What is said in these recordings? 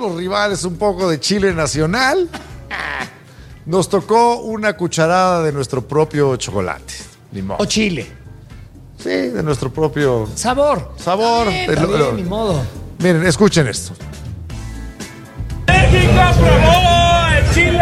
los rivales un poco de chile nacional, nos tocó una cucharada de nuestro propio chocolate. Ni modo. O chile. Sí, de nuestro propio Sabor. sabor. Está bien, ni modo. Miren, escuchen esto. México aprobó el Chile.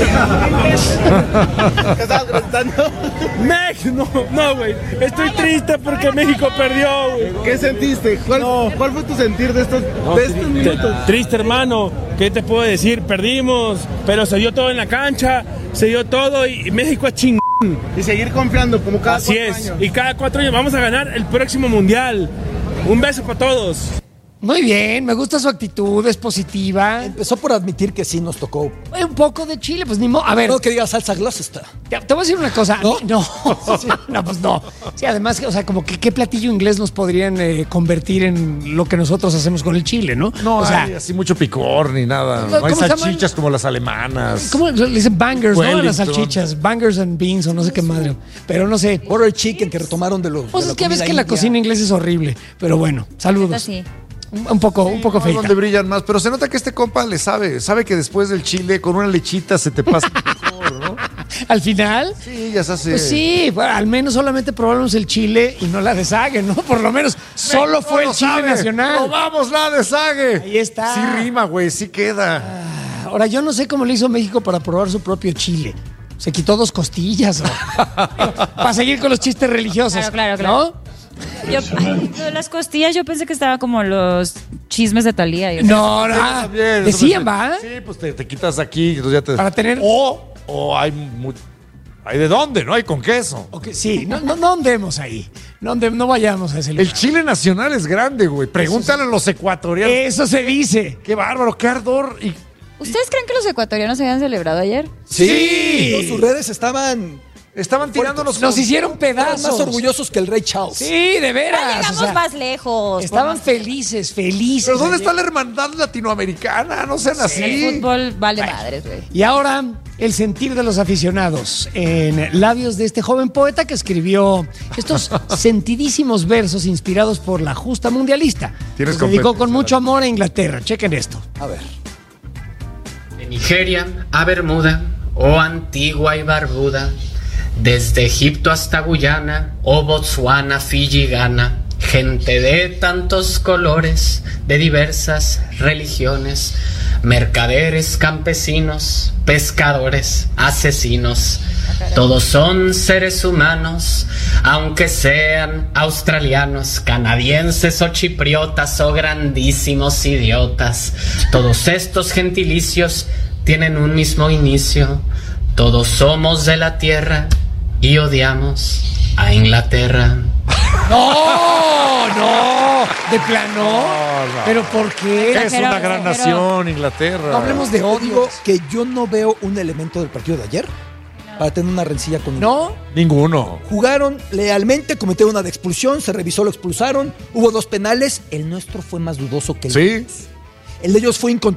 ¿Qué estabas gritando? México, no, güey. Estoy triste porque México perdió, güey. ¿Qué sentiste? ¿Cuál fue tu sentir de estos minutos? Triste, hermano. ¿Qué te puedo decir? Perdimos, pero se dio todo en la cancha, se dio todo y México es chingón. Y seguir confiando como cada Así 4 es. años. Y cada 4 años vamos a ganar el próximo mundial. Un beso para todos. Muy bien, me gusta su actitud, es positiva. Empezó por admitir que sí nos tocó. Un poco de chile, pues ni modo. A ver, No que diga salsa Gloucester. te voy a decir una cosa. ¿No? No, no, pues no. Sí, además, o sea, como que qué platillo inglés nos podrían convertir en lo que nosotros hacemos con el chile, ¿no? No o sea, hay así mucho picor ni nada. No hay ¿cómo se llaman? salchichas como las alemanas. ¿cómo le dicen bangers, no? A las Wellington. salchichas. Bangers and beans o no sé qué madre. Pero no sé. Butter chicken que retomaron de los. Pues de es que ves comida que la india. cocina inglesa es horrible. Pero bueno, saludos. Sí. Un poco fea. Donde brillan más, pero se nota que este compa le sabe que después del chile con una lechita se te pasa mejor, ¿no? Al final, Sí, ya se hace. pues sí, bueno, al menos solamente probamos el chile y no la deshague, ¿no? Por lo menos solo fue el chile nacional. ¡Probamos la de Sague! Ahí está. Sí rima, güey, sí queda. Ahora, yo no sé cómo le hizo México para probar su propio chile. ¿Se quitó 2 costillas? Para seguir con los chistes religiosos. Claro. ¿No? Lo de las costillas yo pensé que estaba como los chismes de Talía. No, no. También, Decían, eso ¿va? Sí, pues te quitas aquí, entonces ya te... Para tener... O hay de dónde, ¿no? Hay con queso. Ok, sí, no andemos ahí. No vayamos a ese lugar. El chile nacional es grande, güey. Pregúntale a los ecuatorianos. Eso se dice. Qué bárbaro, qué ardor. Y ¿Ustedes creen que los ecuatorianos se habían celebrado ayer? Sí. Sus redes estaban estaban tirándonos. Nos hicieron estaban pedazos. más orgullosos que el rey Charles. Sí, de veras. Ya llegamos o sea, más lejos. Estaban felices. ¿Pero dónde está la hermandad latinoamericana? No sean así. El fútbol vale madres, güey. Y ahora, el sentir de los aficionados en labios de este joven poeta que escribió estos sentidísimos versos inspirados por la justa mundialista. Tienes Los dedicó con competencia, mucho amor a Inglaterra. Chequen esto. A ver. De Nigeria a Bermuda, oh Antigua y Barbuda, desde Egipto hasta Guyana, oh Botsuana, Fiji, Ghana, gente de tantos colores, de diversas religiones, mercaderes, campesinos, pescadores, asesinos, todos son seres humanos, aunque sean australianos, canadienses o chipriotas o grandísimos idiotas. Todos estos gentilicios tienen un mismo inicio. Todos somos de la tierra y odiamos a Inglaterra. No, de plano. ¿Pero por qué? Es una gran nación, Inglaterra. No hablemos de Digo odio. que yo no veo un elemento del partido de ayer para tener una rencilla con ¿No? Ninguno. Jugaron lealmente, cometieron una de expulsión, se revisó, lo expulsaron, hubo 2 penales, el nuestro fue más dudoso que el de Sí. ellos. El de ellos fue